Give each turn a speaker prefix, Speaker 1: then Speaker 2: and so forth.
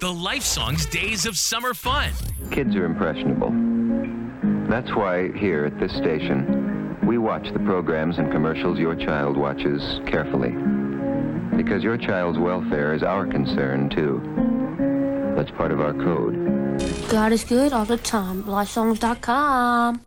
Speaker 1: the Lifesongs Days of Summer Fun.
Speaker 2: Kids are impressionable. That's why here at this station, we watch the programs and commercials your child watches carefully. Because your child's welfare is our concern, too. That's part of our code.
Speaker 3: God is good all the time. Lifesongs.com.